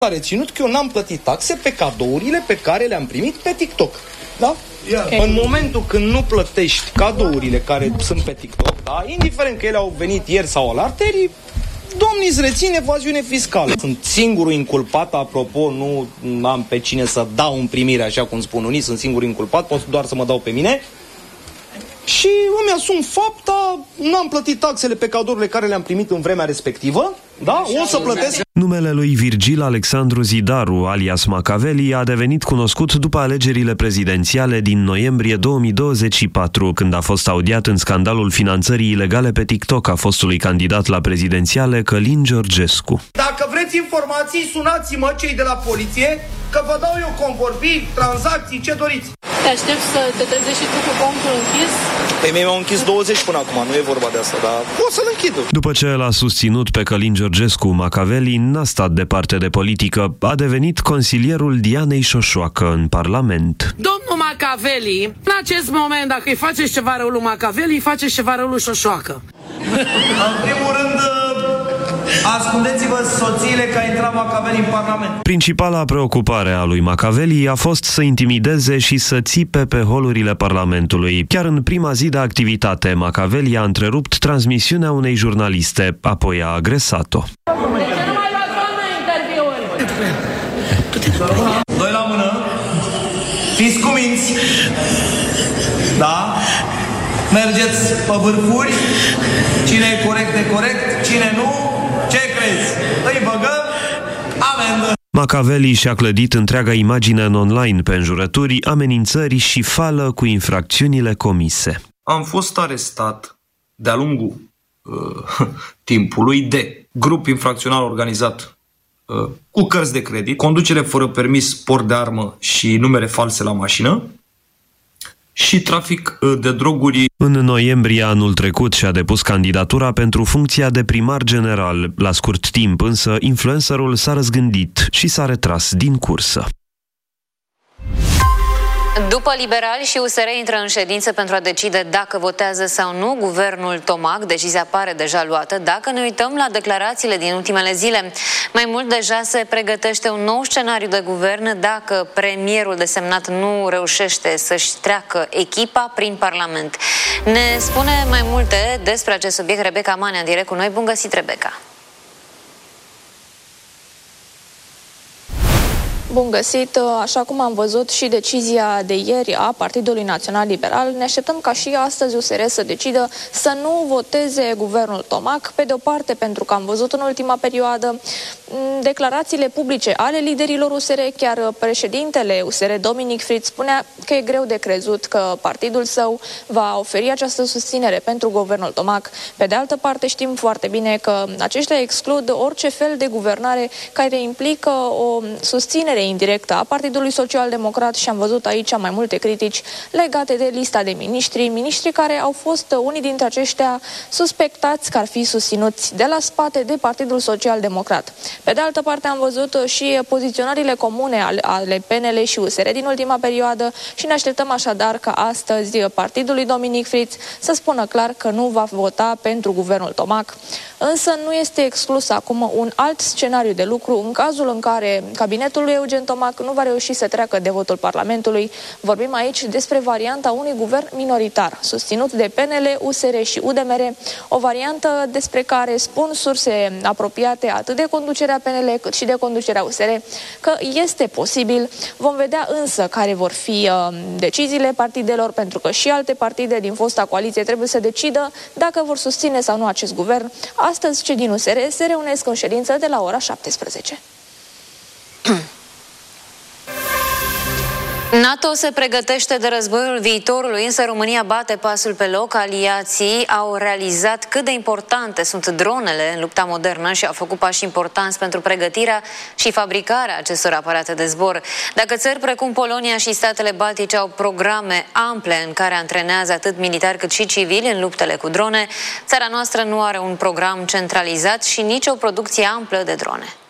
A reținut că eu n-am plătit taxe pe cadourile pe care le-am primit pe TikTok. Da? În momentul când nu plătești cadourile care sunt pe TikTok, da? Indiferent că ele au venit ieri sau alaltări, domnii îți rețin evaziune fiscală. Sunt singurul inculpat, apropo, nu am pe cine să dau în primire, așa cum spun unii, sunt singurul inculpat, pot doar să mă dau pe mine. Și îmi asum fapta, n-am plătit taxele pe cadourile care le-am primit în vremea respectivă, da? O să plătesc. Numele lui Virgil Alexandru Zidaru, alias Macaveli, a devenit cunoscut după alegerile prezidențiale din noiembrie 2024, când a fost audiat în scandalul finanțării ilegale pe TikTok a fostului candidat la prezidențiale Călin Georgescu. Dacă vreți informații, sunați-mă cei de la poliție, că vă dau eu convorbiri, tranzacții, ce doriți. Te aștept să te trezești și tu cu contul închis? Păi mie mi-au închis 20 până acum, nu e vorba de asta, dar o să-l închid. După ce l-a susținut pe Călin Georgescu, Macaveli n-a stat departe de politică, a devenit consilierul Dianei Șoșoacă în Parlament. Domnul Macaveli, în acest moment, dacă îi faceți ceva rău lui Macaveli, îi faceți ceva rău lui Șoșoacă. În primul rând, ascundeți-vă soțiile că a intrat Macaveli în Parlament. Principala preocupare a lui Macaveli a fost să intimideze și să țipe pe holurile Parlamentului. Chiar în prima zi de activitate, Macaveli a întrerupt transmisiunea unei jurnaliste, apoi a agresat-o. Doi la mână, fiți cuminți, da? Mergeți pe vârfuri, cine e corect e corect, cine nu, ce crezi? Îi băgăm, amendă. Macaveli și-a clădit întreaga imagine în online pe înjurături, amenințări și fală cu infracțiunile comise. Am fost arestat de-a lungul timpului de grup infracțional organizat cu cărți de credit, conducere fără permis, port de armă și numere false la mașină și trafic de droguri. În noiembrie anul trecut și-a depus candidatura pentru funcția de primar general. La scurt timp însă, influencerul s-a răzgândit și s-a retras din cursă. După Liberali și USR intră în ședință pentru a decide dacă votează sau nu guvernul Tomac. Decizia pare deja luată. Dacă ne uităm la declarațiile din ultimele zile, mai mult deja se pregătește un nou scenariu de guvern dacă premierul desemnat nu reușește să-și treacă echipa prin Parlament. Ne spune mai multe despre acest subiect Rebecca Manea, în direct cu noi. Bun găsit, Rebecca! Bun găsit! Așa cum am văzut și decizia de ieri a Partidului Național Liberal, ne așteptăm ca și astăzi USR să decidă să nu voteze guvernul Tomac, pe de o parte pentru că am văzut în ultima perioadă declarațiile publice ale liderilor USR, chiar președintele USR, Dominic Fritz, spunea că e greu de crezut că partidul său va oferi această susținere pentru guvernul Tomac. Pe de altă parte știm foarte bine că aceștia exclud orice fel de guvernare care implică o susținere indirectă a Partidului Social-Democrat și am văzut aici mai multe critici legate de lista de miniștri care au fost unii dintre aceștia suspectați că ar fi susținuți de la spate de Partidul Social-Democrat. Pe de altă parte am văzut și poziționările comune ale PNL și USR din ultima perioadă și ne așteptăm așadar ca astăzi partidul lui Dominic Fritz să spună clar că nu va vota pentru guvernul Tomac. Însă nu este exclus acum un alt scenariu de lucru în cazul în care cabinetul lui Eugen Tomac nu va reuși să treacă de votul Parlamentului. Vorbim aici despre varianta unui guvern minoritar, susținut de PNL, USR și UDMR, o variantă despre care spun surse apropiate atât de conducerea PNL cât și de conducerea USR că este posibil. Vom vedea însă care vor fi deciziile partidelor, pentru că și alte partide din fosta coaliție trebuie să decidă dacă vor susține sau nu acest guvern. Astăzi, cei din USR se reunesc în ședință de la ora 17. NATO se pregătește de războiul viitorului, însă România bate pasul pe loc. Aliații au realizat cât de importante sunt dronele în lupta modernă și au făcut pași importanți pentru pregătirea și fabricarea acestor aparate de zbor. Dacă țări precum Polonia și statele Baltice au programe ample în care antrenează atât militari cât și civili în luptele cu drone, țara noastră nu are un program centralizat și nici o producție amplă de drone.